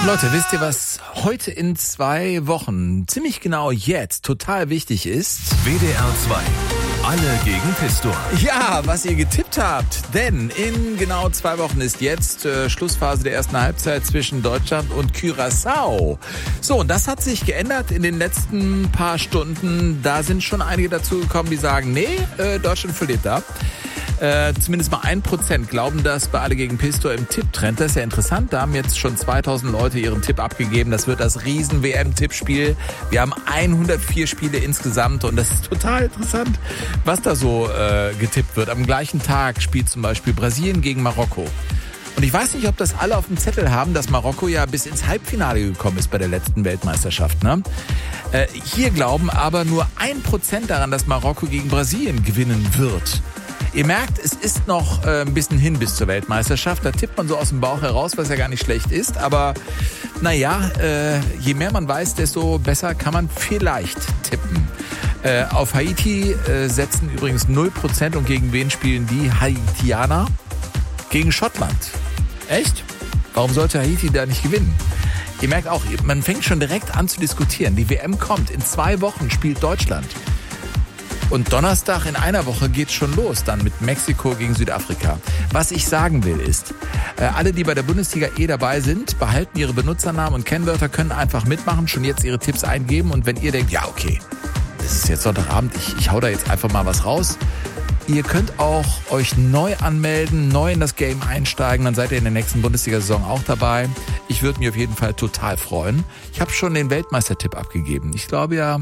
Leute, wisst ihr, was heute in 2 Wochen, ziemlich genau jetzt, total wichtig ist? WDR 2. Alle gegen Pistor. Ja, was ihr getippt habt. Denn in genau 2 Wochen ist jetzt Schlussphase der ersten Halbzeit zwischen Deutschland und Curaçao. So, und das hat sich geändert in den letzten paar Stunden. Da sind schon einige dazugekommen, die sagen, nee, Deutschland verliert da. Zumindest mal 1% glauben das bei Alle gegen Pistor im Tipptrend. Das ist ja interessant. Da haben jetzt schon 2000 Leute ihren Tipp abgegeben. Das wird das Riesen-WM-Tippspiel. Wir haben 104 Spiele insgesamt und das ist total interessant, was da so getippt wird. Am gleichen Tag spielt zum Beispiel Brasilien gegen Marokko. Und ich weiß nicht, ob das alle auf dem Zettel haben, dass Marokko ja bis ins Halbfinale gekommen ist bei der letzten Weltmeisterschaft. Ne? Hier glauben aber nur 1% daran, dass Marokko gegen Brasilien gewinnen wird. Ihr merkt, es ist noch ein bisschen hin bis zur Weltmeisterschaft. Da tippt man so aus dem Bauch heraus, was ja gar nicht schlecht ist. Aber naja, je mehr man weiß, desto besser kann man vielleicht tippen. Auf Haiti setzen übrigens 0%. Und gegen wen spielen die Haitianer? Gegen Schottland. Echt? Warum sollte Haiti da nicht gewinnen? Ihr merkt auch, man fängt schon direkt an zu diskutieren. Die WM kommt. In 2 Wochen spielt Deutschland. Und Donnerstag in einer Woche geht's schon los, dann mit Mexiko gegen Südafrika. Was ich sagen will ist, alle, die bei der Bundesliga dabei sind, behalten ihre Benutzernamen und Kennwörter, können einfach mitmachen, schon jetzt ihre Tipps eingeben. Und wenn ihr denkt, ja okay, das ist jetzt Sonntagabend, ich hau da jetzt einfach mal was raus. Ihr könnt auch euch neu anmelden, neu in das Game einsteigen, dann seid ihr in der nächsten Bundesliga-Saison auch dabei. Ich würde mich auf jeden Fall total freuen. Ich habe schon den Weltmeistertipp abgegeben. Ich glaube ja,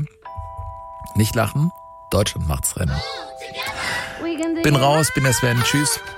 nicht lachen. Deutschland macht's Rennen. Bin raus, bin der Sven. Tschüss.